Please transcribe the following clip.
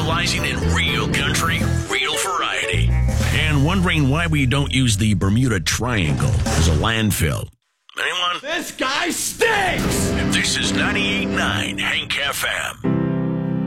specializing in real country, real variety. And wondering why we don't use the Bermuda Triangle as a landfill. Anyone? This guy stinks! This is 98.9 Hank FM.